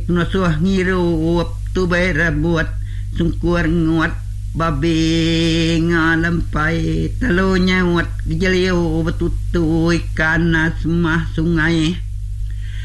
Nusuh ngirup tu buat sungkur nguat babi ngalampai talo nyawat geliu betutu ikan asmah sungai